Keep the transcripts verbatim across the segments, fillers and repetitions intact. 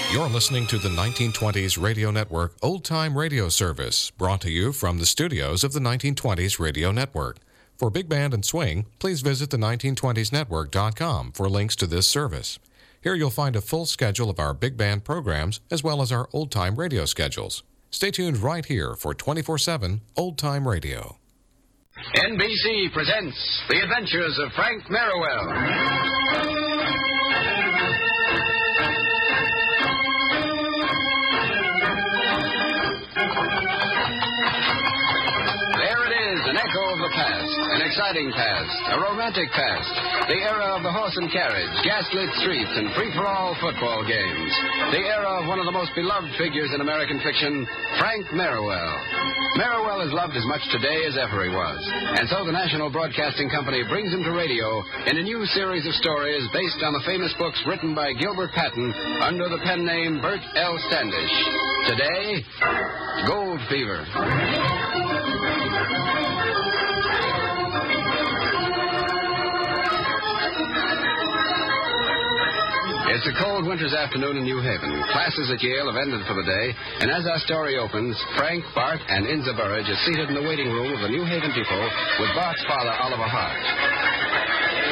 You're listening to the nineteen twenties Radio Network Old Time Radio Service, brought to you from the studios of the nineteen twenties Radio Network. For Big Band and Swing, please visit the nineteen twenties network dot com for links to this service. Here you'll find a full schedule of our big band programs as well as our old-time radio schedules. Stay tuned right here for twenty-four seven Old Time Radio. N B C presents The Adventures of Frank Merriwell. An echo of the past, an exciting past, a romantic past, the era of the horse and carriage, gaslit streets, and free-for-all football games. The era of one of the most beloved figures in American fiction, Frank Merriwell. Merriwell is loved as much today as ever he was, and so the National Broadcasting Company brings him to radio in a new series of stories based on the famous books written by Gilbert Patton under the pen name Bert L. Standish. Today, Gold Fever. It's a cold winter's afternoon in New Haven. Classes at Yale have ended for the day, and as our story opens, Frank, Bart, and Inza Burridge are seated in the waiting room of the New Haven Depot with Bart's father, Oliver Hart.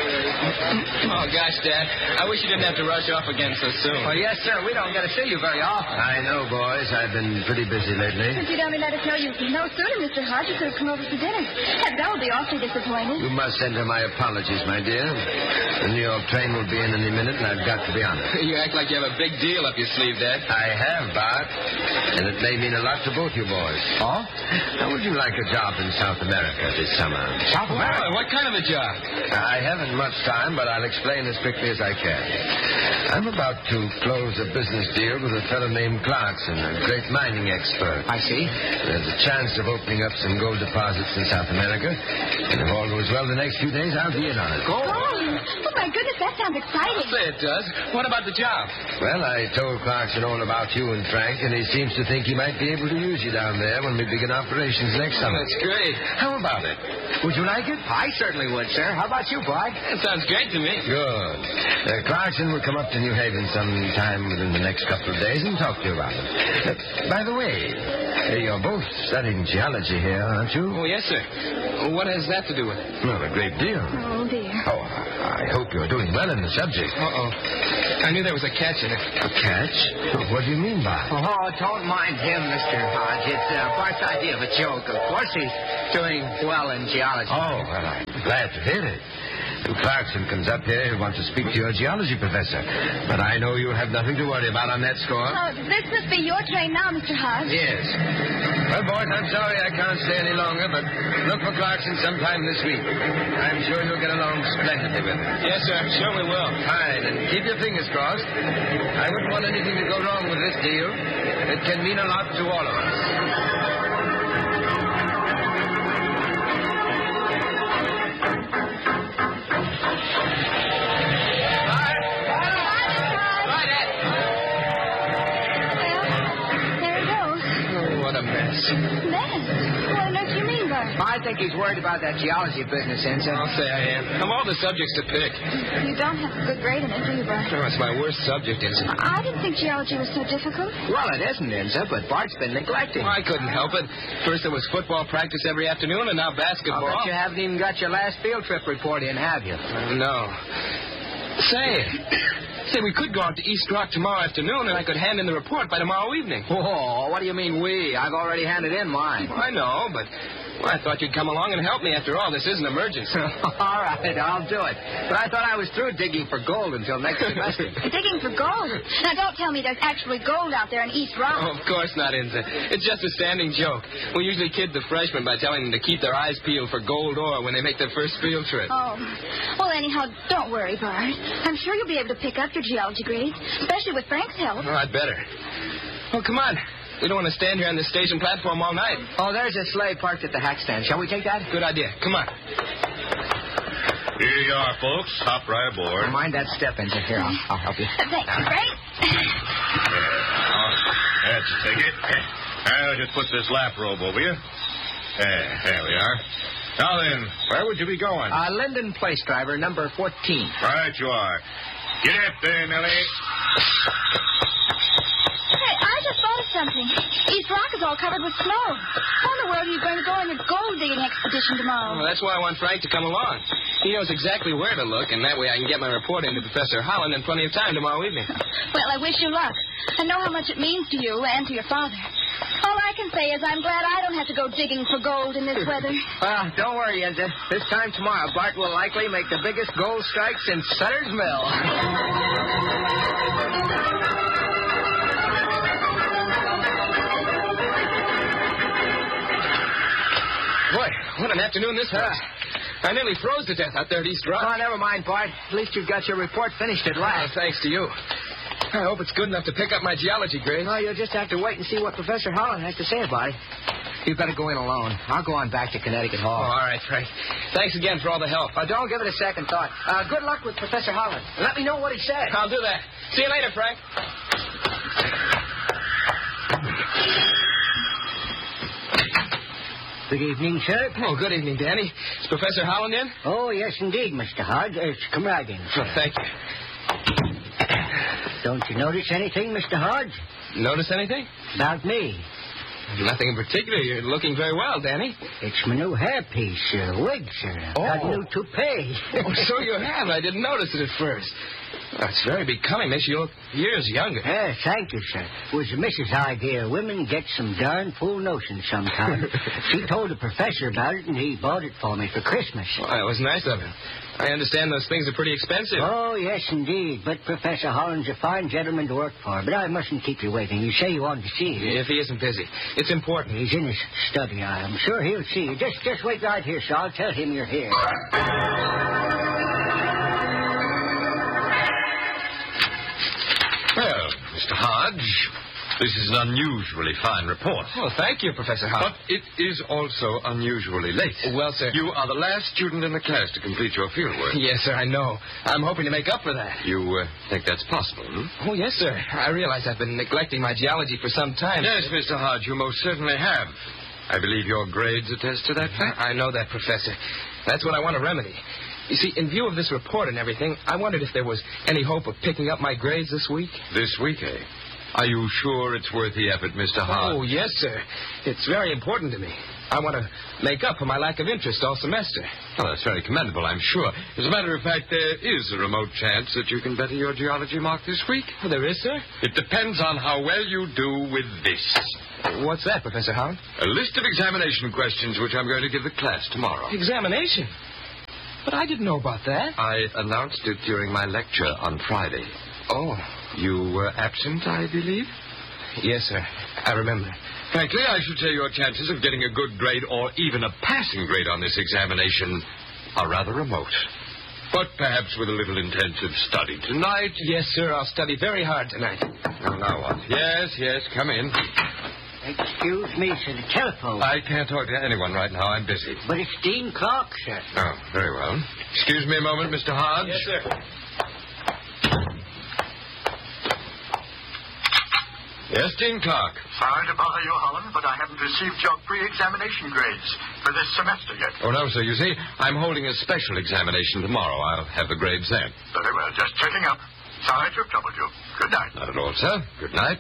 Oh, gosh, Dad. I wish you didn't have to rush off again so soon. Well, yes, sir. We don't get to see you very often. I know, boys. I've been pretty busy lately. If you'd only let us know you no sooner, Mister Hart, you could have come over for dinner. That would be awfully disappointed. You must send her my apologies, my dear. The New York train will be in any minute, and I've got to be on it. You act like you have a big deal up your sleeve, Dad. I have, Bart. And it may mean a lot to both you boys. Oh? How would you like a job in South America this summer? South America? Well, what kind of a job? I haven't much time, but I'll explain as quickly as I can. I'm about to close a business deal with a fellow named Clarkson, a great mining expert. I see. There's a chance of opening up some gold deposits in South America. And if all goes well the next few days, I'll be in on it. Gold? Oh, my goodness, that sounds exciting. I'll say it does. What about the job? Well, I told Clarkson all about you and Frank, and he seems to think he might be able to use you down there when we begin operations next summer. That's great. How about it? Would you like it? I certainly would, sir. How about you, Bart? That sounds great to me. Good. Uh, Clarkson will come up to New Haven sometime within the next couple of days and talk to you about it. Uh, by the way, uh, you're both studying geology here, aren't you? Oh, yes, sir. What has that to do with it? Well, a great deal. Oh, dear. Oh, I hope you're doing well in the subject. Uh-oh. I knew there was a catch in it. A catch? What do you mean by it? Oh, don't mind him, Mister Hodge. It's uh, Bart's idea of a joke. Of course he's doing well in geology. Oh, well, I'm glad to hear it. When Clarkson comes up here, he'll want to speak to your geology professor. But I know you'll have nothing to worry about on that score. Oh, this must be your train now, Mister Hodge. Yes. Well, boys, I'm sorry I can't stay any longer, but look for Clarkson sometime this week. I'm sure you'll get along splendidly with him. Yes, sir. I'm sure we will. Fine, and keep your fingers crossed. I wouldn't want anything to go wrong with this deal. It can mean a lot to all of us. I think he's worried about that geology business, Ensign. I'll say I am. Of all the subjects to pick. You don't have a good grade in it, do you, Bart? No, it's my worst subject, Ensign. I didn't think geology was so difficult. Well, it isn't, Ensign, but Bart's been neglecting. Well, I couldn't help it. First there was football practice every afternoon, and now basketball. I bet you haven't even got your last field trip report in, have you? Uh, no. Say, say, we could go out to East Rock tomorrow afternoon, and I could hand in the report by tomorrow evening. Oh, what do you mean we? I've already handed in mine. I know, but... Well, I thought you'd come along and help me. After all, this is an emergency. All right, I'll do it. But I thought I was through digging for gold until next semester. Digging for gold? Now, don't tell me there's actually gold out there in East Rock. Oh, of course not, Inza. It's just a standing joke. We usually kid the freshmen by telling them to keep their eyes peeled for gold ore when they make their first field trip. Oh. Well, anyhow, don't worry, Bart. I'm sure you'll be able to pick up your geology grades, especially with Frank's help. Oh, I'd better. Well, come on. We don't want to stand here on the station platform all night. Oh, there's a sleigh parked at the hack stand. Shall we take that? Good idea. Come on. Here you are, folks. Hop right aboard. Oh, mind that step, Ensign. Here, I'll, I'll help you. Thanks, Frank. Now, that's a ticket. I'll just put this lap robe over you. There, there we are. Now then, where would you be going? Uh, Linden Place, driver, number fourteen. Right you are. Get up there, Nellie. covered with snow. How in the world are you going to go on your gold digging expedition tomorrow? Well, that's why I want Frank to come along. He knows exactly where to look, and that way I can get my report into Professor Holland in plenty of time tomorrow evening. Well, I wish you luck. I know how much it means to you and to your father. All I can say is I'm glad I don't have to go digging for gold in this weather. Well, don't worry, Enza. This time tomorrow, Bart will likely make the biggest gold strike since Sutter's Mill. Boy, what an afternoon this was. I nearly froze to death out there at East Rock. Oh, never mind, Bart. At least you've got your report finished at last. Oh, thanks to you. I hope it's good enough to pick up my geology grade. Well, you'll just have to wait and see what Professor Holland has to say about it. You better go in alone. I'll go on back to Connecticut Hall. Oh, all right, Frank. Thanks again for all the help. Uh, don't give it a second thought. Uh, good luck with Professor Holland. Let me know what he says. I'll do that. See you later, Frank. Good evening, sir. Oh, good evening, Danny. Is Professor Holland in? Oh, yes, indeed, Mister Hodge. Uh, come right in, sir. Oh, thank you. Don't you notice anything, Mister Hodge? Notice anything? About me. Nothing in particular. You're looking very well, Danny. It's my new hairpiece, uh, wig, sir. Oh. Got a new toupee. Oh, so you have. I didn't notice it at first. That's very becoming. Makes you look years younger. Yeah, thank you, sir. It was the missus' idea. Women get some darn fool notions sometimes. She told the professor about it, and he bought it for me for Christmas. Well, that was nice of him. I understand those things are pretty expensive. Oh, yes, indeed. But Professor Holland's a fine gentleman to work for. But I mustn't keep you waiting. You say you wanted to see him. If he isn't busy. It's important. He's in his study. I'm sure he'll see you. Just, just wait right here, sir. I'll tell him you're here. Well, Mister Hodge, this is an unusually fine report. Well, thank you, Professor Holland. But it is also unusually late. Well, sir. You are the last student in the class to complete your fieldwork. Yes, sir, I know. I'm hoping to make up for that. You uh, think that's possible, hmm? Oh, yes, sir. I realize I've been neglecting my geology for some time. Yes, Mister Hodge, you most certainly have. I believe your grades attest to that fact. I know that, Professor. That's what I want to remedy. You see, in view of this report and everything, I wondered if there was any hope of picking up my grades this week. This week, eh? Are you sure it's worth the effort, Mister Hodge? Oh, yes, sir. It's very important to me. I want to make up for my lack of interest all semester. Oh, that's very commendable, I'm sure. As a matter of fact, there is a remote chance that you can better your geology mark this week. Oh, there is, sir? It depends on how well you do with this. What's that, Professor Holland? A list of examination questions which I'm going to give the class tomorrow. Examination? But I didn't know about that. I announced it during my lecture on Friday. Oh. You were absent, I believe? Yes, sir. I remember. Frankly, I should say your chances of getting a good grade or even a passing grade on this examination are rather remote. But perhaps with a little intensive study tonight. Yes, sir. I'll study very hard tonight. Oh, now what? Yes, yes, come in. Excuse me, sir. The telephone. I can't talk to anyone right now. I'm busy. But it's Dean Clark, sir. Oh, very well. Excuse me a moment, Mister Hodge. Yes, sir. Yes, Dean Clark. Sorry to bother you, Holland, but I haven't received your pre-examination grades for this semester yet. Oh, no, sir. You see, I'm holding a special examination tomorrow. I'll have the grades then. Very well. Just checking up. Sorry to have troubled you. Good night. Not at all, sir. Good night.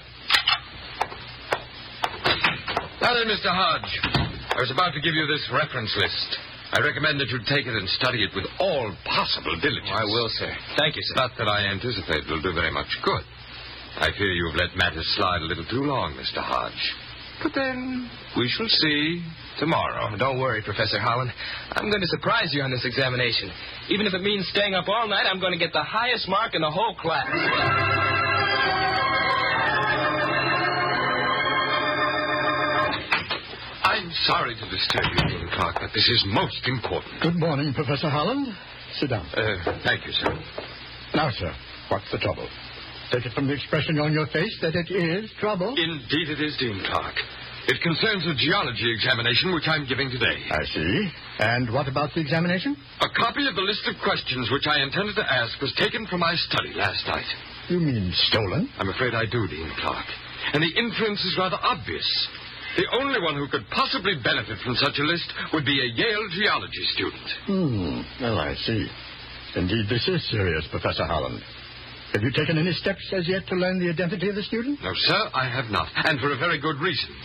Now then, Mister Hodge, I was about to give you this reference list. I recommend that you take it and study it with all possible diligence. I will, sir. Thank you, sir. Not that I anticipate it'll do very much good. I fear you've let matters slide a little too long, Mister Hodge. But then, we shall see tomorrow. Oh, don't worry, Professor Holland. I'm going to surprise you on this examination. Even if it means staying up all night, I'm going to get the highest mark in the whole class. I'm sorry to disturb you, Dean Clark, but this is most important. Good morning, Professor Holland. Sit down. Uh, thank you, sir. Now, sir, what's the trouble? Take it from the expression on your face that it is trouble. Indeed it is, Dean Clark. It concerns a geology examination which I'm giving today. I see. And what about the examination? A copy of the list of questions which I intended to ask was taken from my study last night. You mean stolen? I'm afraid I do, Dean Clark. And the inference is rather obvious. The only one who could possibly benefit from such a list would be a Yale geology student. Hmm. Well, I see. Indeed, this is serious, Professor Holland. Have you taken any steps as yet to learn the identity of the student? No, sir, I have not. And for a very good reason.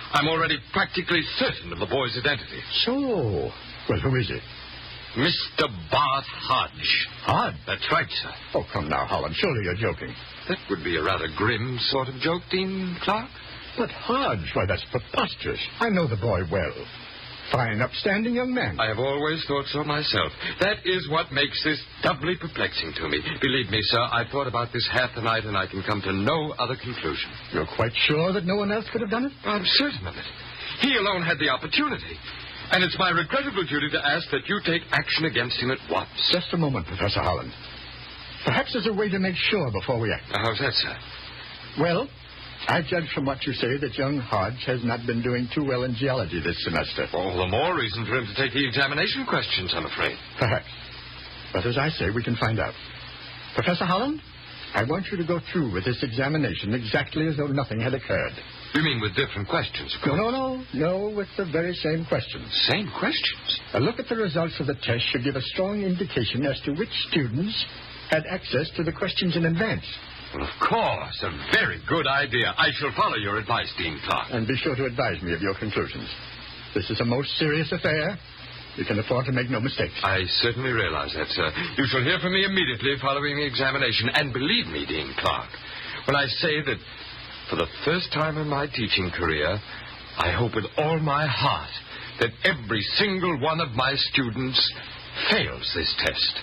I'm already practically certain of the boy's identity. So, well, who is it? Mister Bart Hodge. Hodge? That's right, sir. Oh, come now, Holland. Surely you're joking. That would be a rather grim sort of joke, Dean Clark. But Hodge, why, that's preposterous. I know the boy well. Fine, upstanding young man. I have always thought so myself. That is what makes this doubly perplexing to me. Believe me, sir, I've thought about this half the night, and I can come to no other conclusion. You're quite sure that no one else could have done it? I'm certain of it. He alone had the opportunity. And it's my regrettable duty to ask that you take action against him at once. Just a moment, Professor Holland. Perhaps there's a way to make sure before we act. How's that, sir? Well, I judge from what you say that young Hodge has not been doing too well in geology this semester. All the more reason for him to take the examination questions, I'm afraid. Perhaps. But as I say, we can find out. Professor Holland, I want you to go through with this examination exactly as though nothing had occurred. You mean with different questions? No, no, no. No, with the very same questions. Same questions? A look at the results of the test should give a strong indication as to which students had access to the questions in advance. Well, of course. A very good idea. I shall follow your advice, Dean Clark. And be sure to advise me of your conclusions. This is a most serious affair. You can afford to make no mistakes. I certainly realize that, sir. You shall hear from me immediately following the examination. And believe me, Dean Clark, when I say that for the first time in my teaching career, I hope with all my heart that every single one of my students fails this test.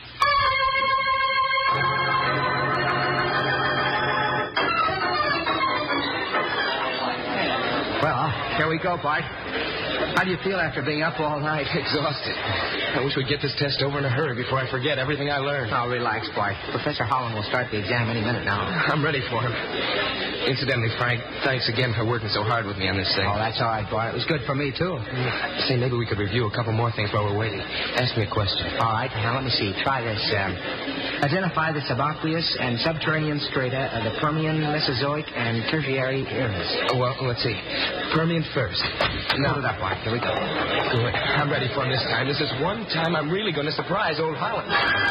Well, here we go, Bart. How do you feel after being up all night? Exhausted. I wish we'd get this test over in a hurry before I forget everything I learned. Oh, relax, Bart. Professor Holland will start the exam any minute now. I'm ready for him. Incidentally, Frank, thanks again for working so hard with me on this thing. Oh, that's all right, Bart. It was good for me, too. Say, maybe we could review a couple more things while we're waiting. Ask me a question. All right. Now, let me see. Try this. Um, identify the subaqueous and subterranean strata of the Permian, Mesozoic, and Tertiary eras. Oh, well, let's see. Permian first. Now, it up, Bart. Here we go. Good. I'm ready for him this time. This is one time I'm really going to surprise old Holland.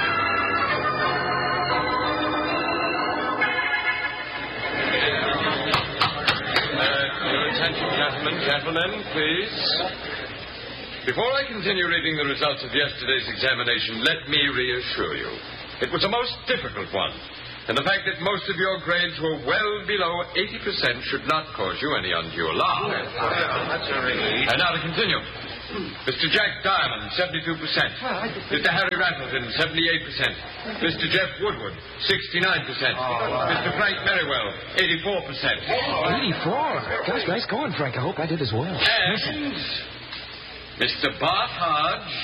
Attention, gentlemen, gentlemen, please. Before I continue reading the results of yesterday's examination, let me reassure you. It was a most difficult one, and the fact that most of your grades were well below eighty percent should not cause you any undue alarm. That's a relief. And now to continue. Mister Jack Diamond, seventy-two percent. Mister Harry Rattleton, seventy-eight percent. Mister Jeff Woodward, sixty-nine percent. Mister Frank Merriwell, eighty-four percent. eighty-four? Gosh, nice going, Frank. I hope I did as well. And Mister Bart Hodge,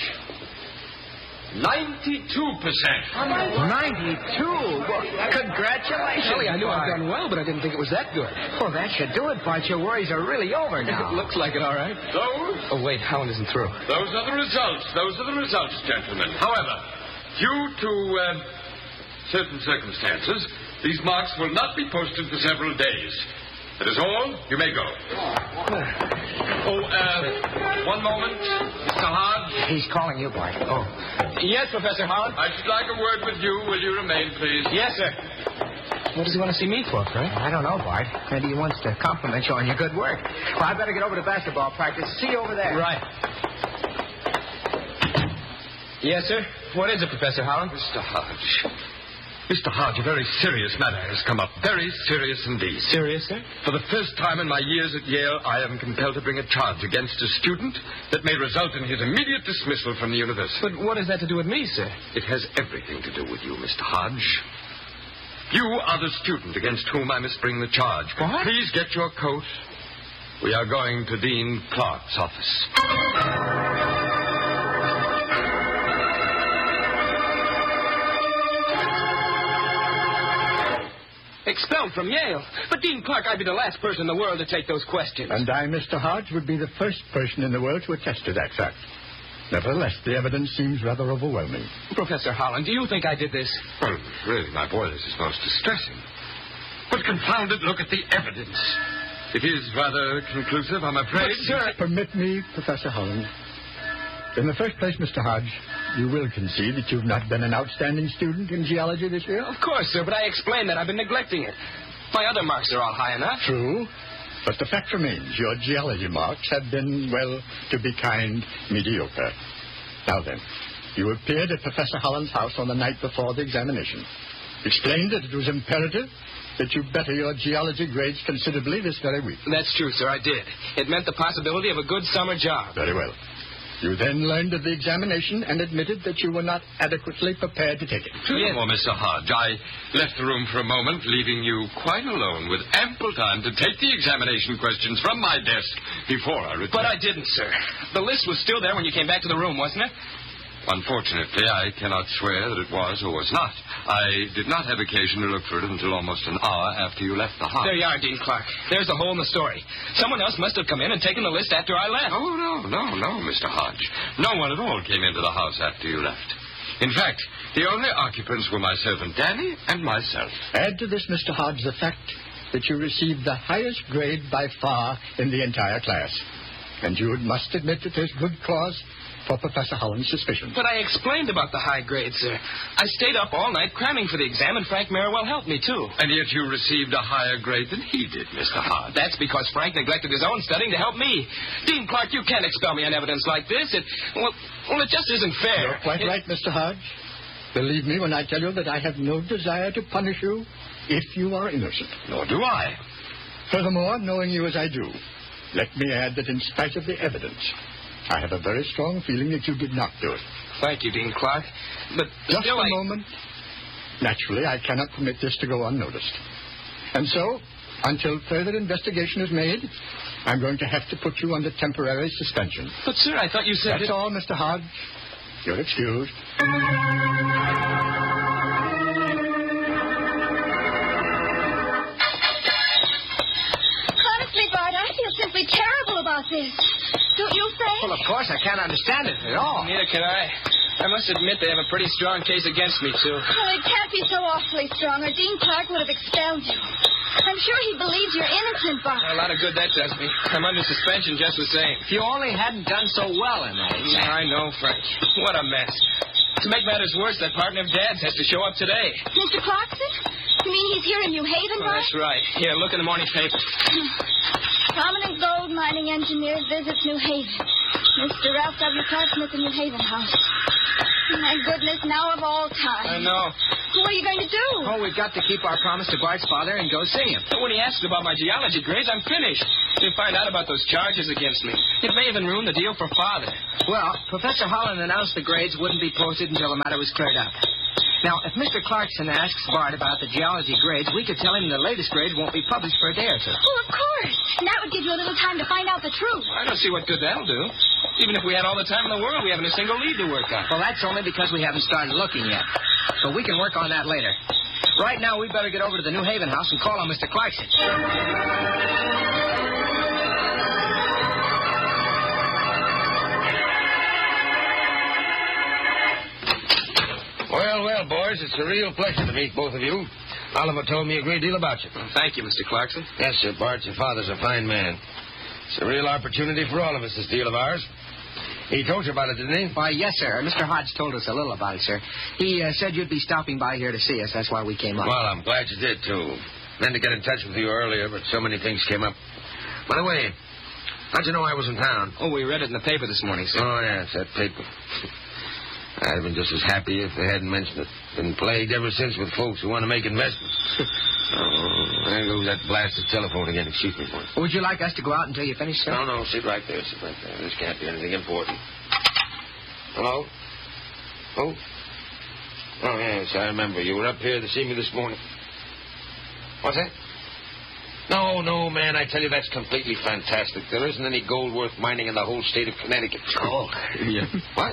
ninety-two percent. ninety-two? Well, congratulations. Really, I knew Bart. I'd done well, but I didn't think it was that good. Well, that should do it, Bart. Your worries are really over now. It looks like it, all right. Those? Oh, wait, Holland isn't through. Those are the results. Those are the results, gentlemen. However, due to um, certain circumstances, these marks will not be posted for several days. That is all. You may go. Oh, uh, one moment. Mister Hodge. He's calling you, Bart. Oh. Yes, Professor Holland? I should like a word with you. Will you remain, please? Yes, sir. What does he want to see me for, Frank? I don't know, Bart. Maybe he wants to compliment you on your good work. Well, I better get over to basketball practice. See you over there. Right. Yes, sir? What is it, Professor Holland? Mister Hodge. Mister Hodge, a very serious matter has come up. Very serious indeed. Serious, sir? For the first time in my years at Yale, I am compelled to bring a charge against a student that may result in his immediate dismissal from the university. But what has that to do with me, sir? It has everything to do with you, Mister Hodge. You are the student against whom I must bring the charge. What? Please get your coat. We are going to Dean Clark's office. Expelled from Yale. But, Dean Clark, I'd be the last person in the world to take those questions. And I, Mister Hodge, would be the first person in the world to attest to that fact. Nevertheless, the evidence seems rather overwhelming. Professor Holland, do you think I did this? Well, really, my boy, this is most distressing. But confound it, look at the evidence. It is rather conclusive, I'm afraid. But, sir... Permit me, Professor Holland. In the first place, Mister Hodge, you will concede that you've not been an outstanding student in geology this year? Of course, sir, but I explained that. I've been neglecting it. My other marks are all high enough. True. But the fact remains, your geology marks have been, well, to be kind, mediocre. Now then, you appeared at Professor Holland's house on the night before the examination. Explained that it was imperative that you better your geology grades considerably this very week. That's true, sir, I did. It meant the possibility of a good summer job. Very well. You then learned of the examination and admitted that you were not adequately prepared to take it. Yes. Oh, Mister Hodge, I left the room for a moment, leaving you quite alone with ample time to take the examination questions from my desk before I returned. But I didn't, sir. The list was still there when you came back to the room, wasn't it? Unfortunately, I cannot swear that it was or was not. I did not have occasion to look for it until almost an hour after you left the house. There you are, Dean Clark. There's the hole in the story. Someone else must have come in and taken the list after I left. Oh, no, no, no, Mister Hodge. No one at all came into the house after you left. In fact, the only occupants were my servant Danny and myself. Add to this, Mister Hodge, the fact that you received the highest grade by far in the entire class. And you must admit that there's good cause for Professor Holland's suspicion. But I explained about the high grade, sir. I stayed up all night cramming for the exam, and Frank Merriwell helped me, too. And yet you received a higher grade than he did, Mister Hodge. That's because Frank neglected his own studying to help me. Dean Clark, you can't expel me on evidence like this. It, well, well, it just isn't fair. You're quite it... right, Mister Hodge. Believe me when I tell you that I have no desire to punish you if you are innocent. Nor do I. Furthermore, knowing you as I do, let me add that in spite of the evidence, I have a very strong feeling that you did not do it. Thank you, Dean Clark. But Just still a I... moment. Naturally, I cannot permit this to go unnoticed. And so, until further investigation is made, I'm going to have to put you under temporary suspension. But, sir, I thought you said... That's it... all, Mister Hodge. You're excused. Honestly, Bart, I feel simply terrible about this. Don't you think? Well, of course, I can't understand it at all. Neither can I. I must admit they have a pretty strong case against me, too. Well, it can't be so awfully strong, or Dean Clark would have expelled you. I'm sure he believes you're innocent, Bart. A lot of good that does me. I'm under suspension just the same. If you only hadn't done so well in that exam. I know, Frank. What a mess. To make matters worse, that partner of Dad's has to show up today. Mister Clarkson? You mean he's here in New Haven, Oh, Bart? that's right. Here, look in the morning paper. Prominent gold mining engineer visits New Haven. Mister Ralph W. Clark Smith in New Haven House. My goodness, now of all time. I know. What are you going to do? Oh, we've got to keep our promise to Bart's father and go see him. But when he asks about my geology grades, I'm finished. He'll find out about those charges against me. It may even ruin the deal for Father. Well, Professor Holland announced the grades wouldn't be posted until the matter was cleared up. Now, if Mister Clarkson asks Bart about the geology grades, we could tell him the latest grade won't be published for a day or two. Well, of course. And that would give you a little time to find out the truth. I don't see what good that'll do. Even if we had all the time in the world, we haven't a single lead to work on. Well, that's only because we haven't started looking yet. So we can work on that later. Right now, we better get over to the New Haven house and call on Mister Clarkson. Well, well, boys, it's a real pleasure to meet both of you. Oliver told me a great deal about you. Well, thank you, Mister Clarkson. Yes, sir, Bart. Your father's a fine man. It's a real opportunity for all of us, this deal of ours. He told you about it, didn't he? Why, yes, sir. Mister Hodge told us a little about it, sir. He uh, said you'd be stopping by here to see us. That's why we came up. Well, I'm glad you did, too. Meant to get in touch with you earlier, but so many things came up. By the way, how'd you know I was in town? Oh, we read it in the paper this morning, sir. Oh, yes, that paper. I'd have been just as happy if they hadn't mentioned it. Been plagued ever since with folks who want to make investments. Oh, there goes that blasted telephone again. Excuse me, boy. Would you like us to go out until you finish, sir? No, no, sit right there, sit right there. This can't be anything important. Hello? Oh? Oh, yes, I remember. You were up here to see me this morning. What's that? No, no, man, I tell you, that's completely fantastic. There isn't any gold worth mining in the whole state of Connecticut. Gold? Yeah. What?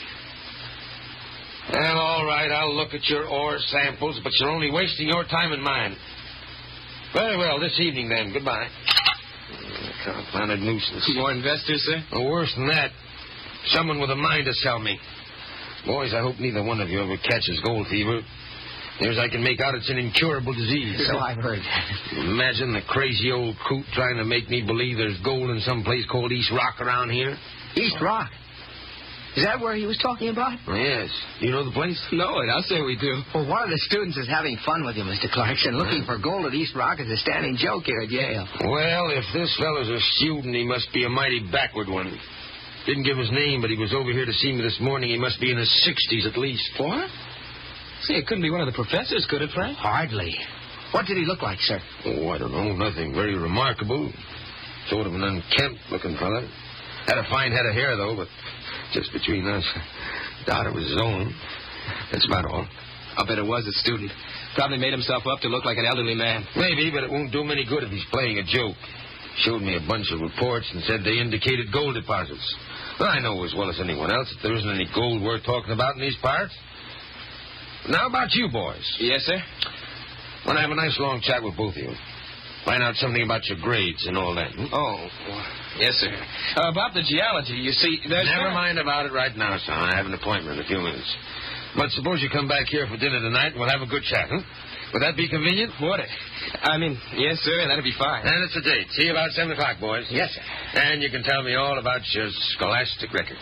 Well, all right, I'll look at your ore samples, but you're only wasting your time and mine. Very well, this evening, then. Goodbye. Confounded nuisance. More investors, sir? Well, worse than that. Someone with a mind to sell me. Boys, I hope neither one of you ever catches gold fever. Near as I can make out, it's an incurable disease. So I've heard. Imagine the crazy old coot trying to make me believe there's gold in some place called East Rock around here. East Rock? Is that where he was talking about? Yes. You know the place? No, I'll say we do. Well, one of the students is having fun with you, Mister Clarkson. Looking for gold at East Rock is a standing joke here at Yale. Well, if this fellow's a student, he must be a mighty backward one. Didn't give his name, but he was over here to see me this morning. He must be in his sixties at least. What? See, it couldn't be one of the professors, could it, Frank? Hardly. What did he look like, sir? Oh, I don't know. Nothing very remarkable. Sort of an unkempt-looking fellow. Had a fine head of hair, though, but just between us, doubt it was his own. That's about all. I'll bet it was a student. Probably made himself up to look like an elderly man. Maybe, but it won't do him any good if he's playing a joke. Showed me a bunch of reports and said they indicated gold deposits. Well, I know as well as anyone else that there isn't any gold worth talking about in these parts. Now about you boys. Yes, sir? I want to have a nice long chat with both of you. Find out something about your grades and all that. Hmm? Oh, yes, sir. Uh, about the geology, you see, there's... Never mind about it right now, son. I have an appointment in a few minutes. But suppose you come back here for dinner tonight and we'll have a good chat, huh? Would that be convenient? Would it? I mean, yes, sir, that'd be fine. And it's a date. See you about seven o'clock, boys. Yes, sir. And you can tell me all about your scholastic records.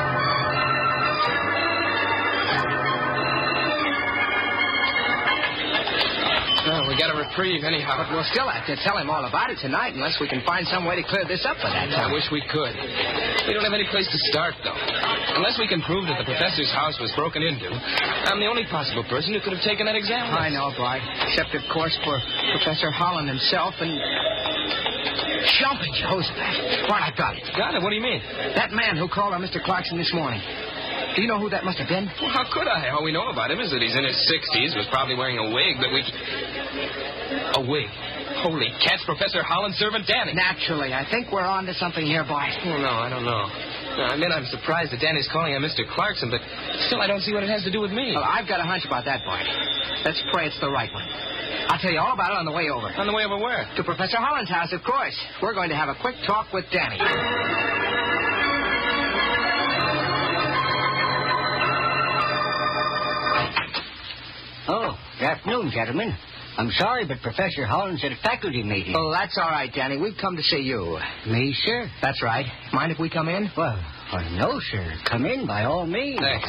Well, we got a reprieve anyhow. But we'll still have to tell him all about it tonight unless we can find some way to clear this up for that I time. wish we could. We don't have any place to start, though. Unless we can prove that the professor's house was broken into, I'm the only possible person who could have taken that exam. I know, Bart. Except, of course, for Professor Holland himself and... Jumping Jehoshaphat. Bart, I got it. Got it? What do you mean? That man who called on Mister Clarkson this morning. Do you know who that must have been? Well, how could I? All we know about him is that he's in his sixties, was probably wearing a wig, but we... A wig? Holy cats, Professor Holland's servant Danny. Naturally. I think we're on to something here, Bart. Oh, no, I don't know. No, I mean, I'm surprised that Danny's calling on Mister Clarkson, but still I don't see what it has to do with me. Well, I've got a hunch about that, Bart. Let's pray it's the right one. I'll tell you all about it on the way over. On the way over where? To Professor Holland's house, of course. We're going to have a quick talk with Danny. Oh, good afternoon, gentlemen. I'm sorry, but Professor Holland's at a faculty meeting. Oh, that's all right, Danny. We've come to see you. Me, sir? That's right. Mind if we come in? Well, well, no, sir. Come in by all means. Thanks.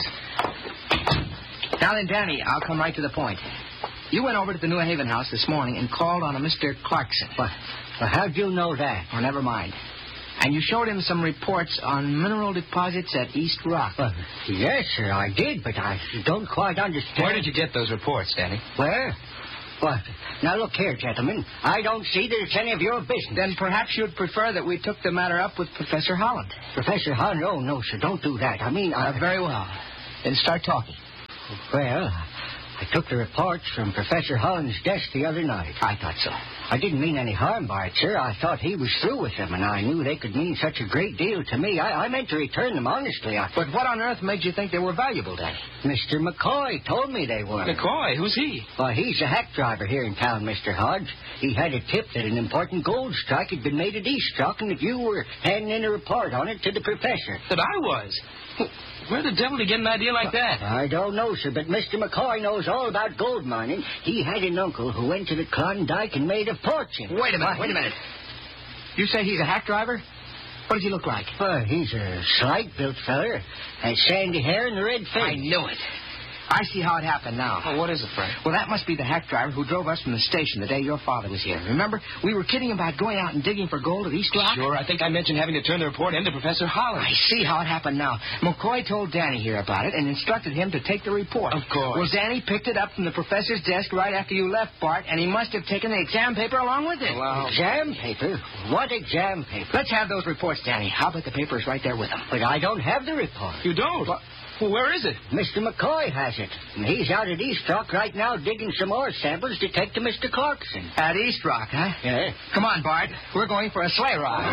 Now then, Danny, I'll come right to the point. You went over to the New Haven house this morning and called on a Mister Clarkson. Well, well, how'd you know that? Oh, never mind. And you showed him some reports on mineral deposits at East Rock. Well, yes, sir, I did, but I don't quite understand. Where did you get those reports, Danny? Where? What? Now, look here, gentlemen. I don't see that it's any of your business. Then perhaps you'd prefer that we took the matter up with Professor Holland. Professor Holland? Oh, no, sir, don't do that. I mean, I... Uh, very well. Then start talking. Well, I took the reports from Professor Holland's desk the other night. I thought so. I didn't mean any harm by it, sir. I thought he was through with them, and I knew they could mean such a great deal to me. I, I meant to return them honestly. I... But what on earth made you think they were valuable, Danny? Mister McCoy told me they were. McCoy? Who's he? Well, he's a hack driver here in town, Mister Hodge. He had a tip that an important gold strike had been made at East Rock, and that you were handing in a report on it to the professor. That I was? Where the devil did he get an idea like that? I don't know, sir, but Mister McCoy knows all about gold mining. He had an uncle who went to the Klondike and made a fortune. Wait a minute, wait a minute. You say he's a hack driver? What does he look like? Well, he's a slight-built feller. Has sandy hair and a red face. I knew it. I see how it happened now. Oh, what is it, Frank? Well, that must be the hack driver who drove us from the station the day your father was here. Remember? We were kidding about going out and digging for gold at East Rock. Sure, I think I mentioned having to turn the report in to Professor Holland. I see how it happened now. McCoy told Danny here about it and instructed him to take the report. Of course. Well, Danny picked it up from the professor's desk right after you left, Bart, and he must have taken the exam paper along with it. Well, exam paper? What exam paper? Let's have those reports, Danny. How about the papers right there with them? But I don't have the report. You don't? Well, Well, where is it? Mister McCoy has it. And he's out at East Rock right now digging some more samples to take to Mister Clarkson. At East Rock, huh? Yeah. Come on, Bart. We're going for a sleigh ride.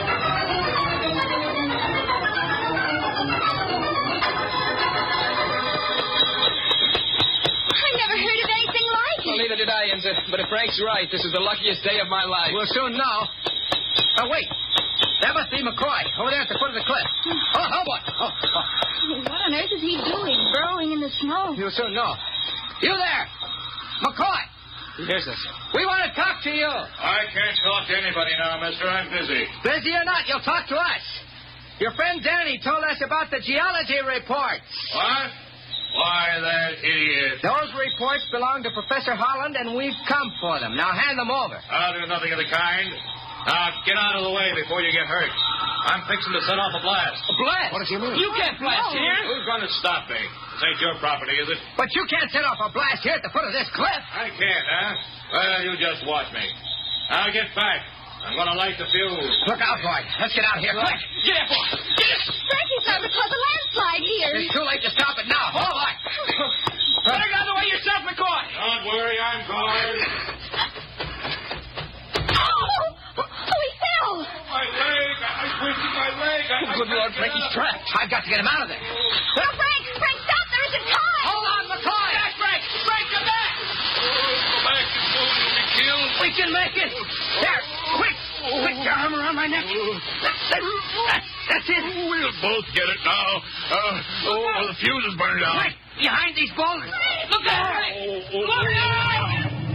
I never heard of anything like it. Well, neither did I, Enza. But if Frank's right, this is the luckiest day of my life. We'll soon know. Oh, wait. That must be McCoy, over there at the foot of the cliff. Oh, oh, boy. Oh, oh. What on earth is he doing, burrowing in the snow? You'll soon know. You there! McCoy! Here's us. We want to talk to you. I can't talk to anybody now, mister. I'm busy. Busy or not, you'll talk to us. Your friend Danny told us about the geology reports. What? Why, that idiot. Those reports belong to Professor Holland, and we've come for them. Now hand them over. I'll do nothing of the kind. Now, get out of the way before you get hurt. I'm fixing to set off a blast. A blast? What does he mean? You can't blast No. here. Who's going to stop me? This ain't your property, is it? But you can't set off a blast here at the foot of this cliff. I can't, huh? Well, you just watch me. Now get back. I'm going to light the fuse. Look out, boy. Let's get out of here. Quick. Get it, boy. Get it. Frankie thought it was a landslide here. It's too late to stop it now. Hold on. Better get out of the way yourself, McCoy. Don't worry, I'm going. Oh! Oh, he fell. My leg. I'm twisting my leg. I, Oh, good Lord, Frankie's trapped. I've got to get him out of there. Well, Frank, Frank, stop. There isn't time. Hold on, McCoy. Back, Frank. Frank, come back. Go back and you'll be killed. We can make it. There. Quick. Quick, your arm around my neck. That's, that's, that's it. We'll both get it now. Uh, oh, the fuse is burned out. Quick, behind these boulders. Look out, Frank. Look out.